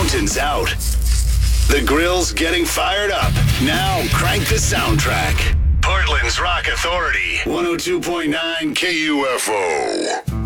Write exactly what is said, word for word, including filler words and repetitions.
mountains out. The grill's getting fired up. Now crank the soundtrack. Portland's Rock Authority. one oh two point nine K U F O.